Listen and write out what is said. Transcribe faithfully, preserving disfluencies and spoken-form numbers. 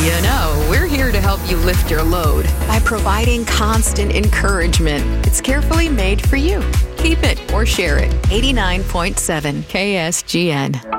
You know, we're here to help you lift your load by providing constant encouragement. It's carefully made for you. Keep it or share it. eighty-nine point seven K S G N.